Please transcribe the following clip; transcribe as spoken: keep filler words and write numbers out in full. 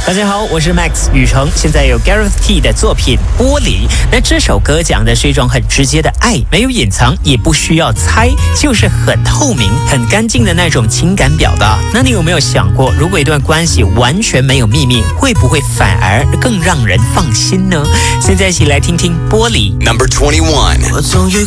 大家好，我是 Max 宇成，现在有 Gareth T 的作品《玻璃》。那这首歌讲的是一种很直接的爱，没有隐藏，也不需要猜，就是很透明、很干净的那种情感表达。那你有没有想过，如果一段关系完全没有秘密，会不会反而更让人放心呢？现在一起来听听《玻璃》。 Number twenty-one。